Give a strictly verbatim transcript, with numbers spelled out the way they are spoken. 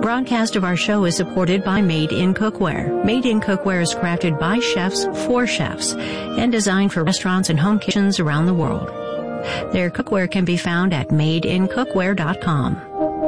broadcast of our show is supported by Made in Cookware. Made in Cookware is crafted by chefs for chefs and designed for restaurants and home kitchens around the world. Their cookware can be found at made in cookware dot com.